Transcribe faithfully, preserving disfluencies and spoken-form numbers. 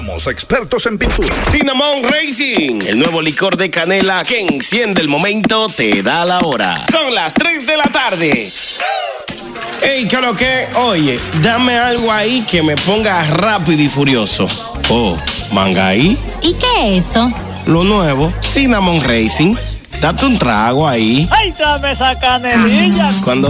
Somos expertos en pintura. Cinnamon Racing, el nuevo licor de canela que enciende el momento, te da la hora. Son las tres de la tarde. Ey, ¿qué lo que? Oye, dame algo ahí que me ponga rápido y furioso. Oh, Mangaí. ¿Y qué es eso? Lo nuevo, Cinnamon Racing. Date un trago ahí. ¡Ay, dame esa canelilla! Cuando